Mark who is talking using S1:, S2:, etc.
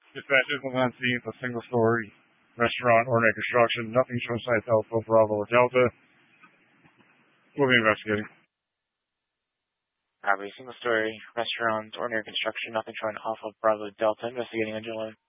S1: Dispatch is on scene for single-story restaurant or near construction. Nothing showing signs Alpha, Bravo, or Delta. We'll be investigating.
S2: Copy. Single-story restaurant or near construction. Nothing showing Alpha, Bravo, Delta. Investigating on July.